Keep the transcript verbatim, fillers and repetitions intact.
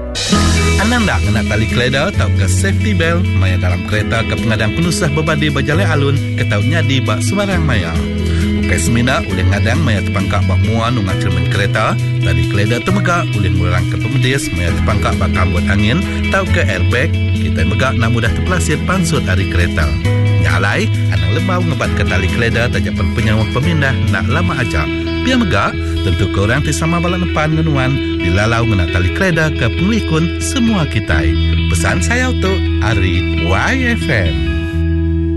Ananda kena tali keleda tau ke safety belt maya dalam kereta ke pengadang penusah berbadi berjalan alun ke tau nyadi bak sembarang maya. Ukai semina ulih ngadang maya terpangkak bak muan ungat cermin kereta, tali keleda temegak ulih murang ke pemedis maya terpangkak bak kambut angin tau ke airbag, kita megak nak mudah terpelasir pansut hari kereta. Nyalai, anang lembau ngebat ke tali keleda tajapan penyawah pemindah nak lama ajak. Biar megak, tentu korang tisama bala depan ngenuan dilalau ngena tali keleda ke penglikun semua kita. Pesan saya untuk Ari Y F M.